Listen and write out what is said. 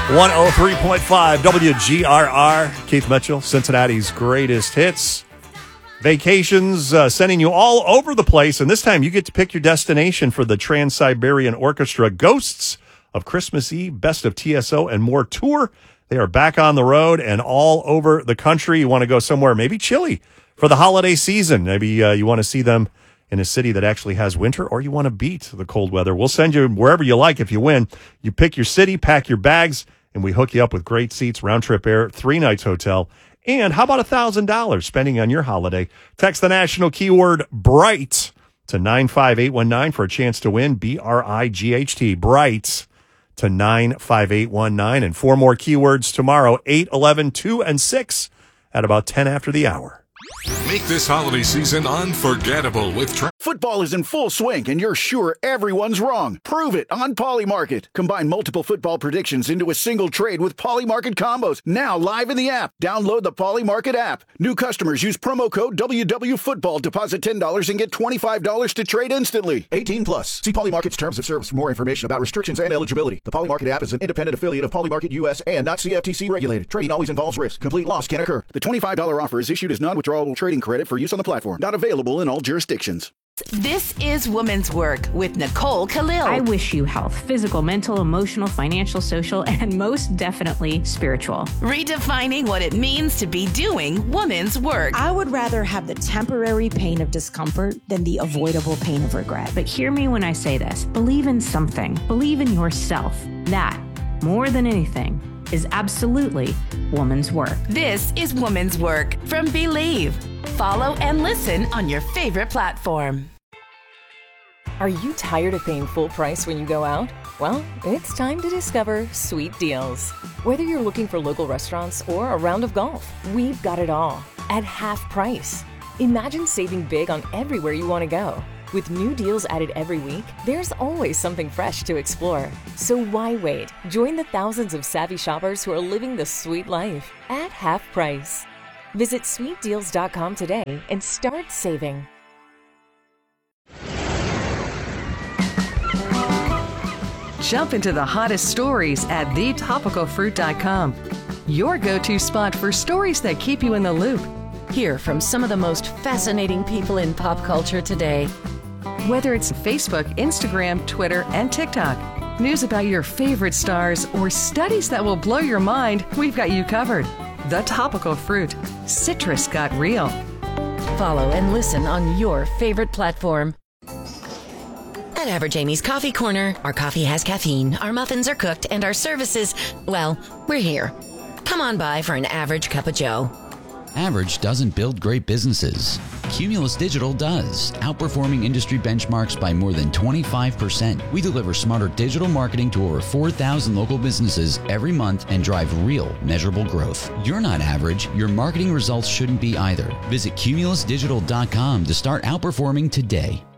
103.5 WGRR. Keith Mitchell, Cincinnati's greatest hits. Vacations sending you all over the place, and this time you get to pick your destination for the Trans-Siberian Orchestra Ghosts of Christmas Eve, Best of TSO, and More tour. They are back on the road and all over the country. You want to go somewhere maybe chilly for the holiday season. Maybe you want to see them in a city that actually has winter, or you want to beat the cold weather. We'll send you wherever you like if you win. You pick your city, pack your bags, and we hook you up with great seats, round-trip air, 3 nights hotel. And how about $1,000 spending on your holiday? Text the national keyword BRIGHT to 95819 for a chance to win. BRIGHT, BRIGHT, to 95819. And 4 more keywords tomorrow, 8, 11, 2, and 6 at about 10 after the hour. Make this holiday season unforgettable with Football is in full swing, and you're sure everyone's wrong. Prove it on Polymarket. Combine multiple football predictions into a single trade with Polymarket combos. Now live in the app. Download the Polymarket app. New customers use promo code WWFootball. Deposit $10 and get $25 to trade instantly. 18 plus. See Polymarket's terms of service for more information about restrictions and eligibility. The Polymarket app is an independent affiliate of Polymarket US and not CFTC regulated. Trading always involves risk. Complete loss can occur. The $25 offer is issued as non-withdrawable trading credit for use on the platform. Not available in all jurisdictions. This is Woman's Work with Nicole Khalil. I wish you health, physical, mental, emotional, financial, social, and most definitely spiritual. Redefining what it means to be doing woman's work. I would rather have the temporary pain of discomfort than the avoidable pain of regret. But hear me when I say this. Believe in something. Believe in yourself. That, more than anything, is absolutely woman's work. This is Woman's Work from Believe. Follow and listen on your favorite platform. Are you tired of paying full price when you go out? Well, it's time to discover Sweet Deals. Whether you're looking for local restaurants or a round of golf, we've got it all at half price. Imagine saving big on everywhere you want to go. With new deals added every week, there's always something fresh to explore. So why wait? Join the thousands of savvy shoppers who are living the sweet life at half price. Visit sweetdeals.com today and start saving. Jump into the hottest stories at thetopicalfruit.com. Your go-to spot for stories that keep you in the loop. Hear from some of the most fascinating people in pop culture today. Whether it's Facebook, Instagram, Twitter, and TikTok, news about your favorite stars, or studies that will blow your mind, we've got you covered. The Topical Fruit. Citrus got real. Follow and listen on your favorite platform. At Average Amy's Coffee Corner, our coffee has caffeine, our muffins are cooked, and our services, well, we're here. Come on by for an average cup of joe. Average doesn't build great businesses. Cumulus Digital does, outperforming industry benchmarks by more than 25%. We deliver smarter digital marketing to over 4,000 local businesses every month and drive real, measurable growth. You're not average. Your marketing results shouldn't be either. Visit cumulusdigital.com to start outperforming today.